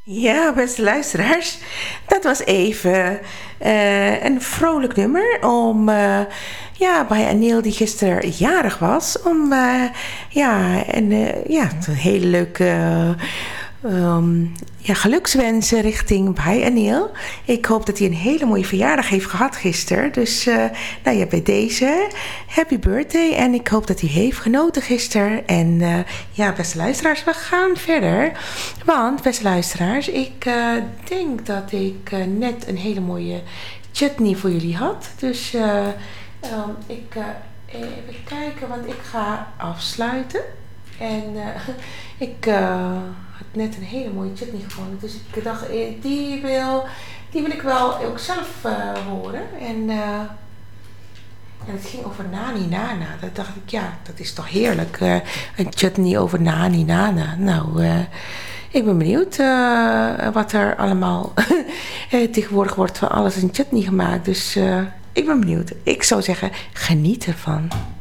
Ja, beste luisteraars, dat was even een vrolijk nummer om bij Anil die gisteren jarig was, om een hele leuke gelukswensen richting bij Anil. Ik hoop dat hij een hele mooie verjaardag heeft gehad gisteren. Dus bij deze happy birthday. En ik hoop dat hij heeft genoten gisteren. En beste luisteraars, we gaan verder. Want, beste luisteraars, ik denk dat ik net een hele mooie chutney voor jullie had. Dus even kijken, want ik ga afsluiten. En ik had net een hele mooie chutney gevonden. Dus ik dacht, die wil ik wel ook zelf horen. En het ging over Nani Nana. Dat dacht ik, dat is toch heerlijk. Een chutney over Nani Nana. Nou, ik ben benieuwd wat er allemaal tegenwoordig wordt van alles in chutney gemaakt. Dus ik ben benieuwd. Ik zou zeggen, geniet ervan.